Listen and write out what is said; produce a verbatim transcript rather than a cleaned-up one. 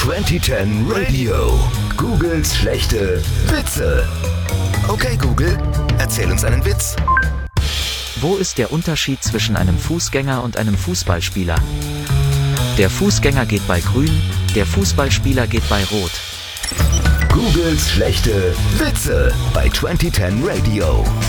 zwanzig zehn Radio. Googles schlechte Witze. Okay, Google, erzähl uns einen Witz. Wo ist der Unterschied zwischen einem Fußgänger und einem Fußballspieler? Der Fußgänger geht bei grün, der Fußballspieler geht bei rot. Googles schlechte Witze bei zwanzig zehn Radio.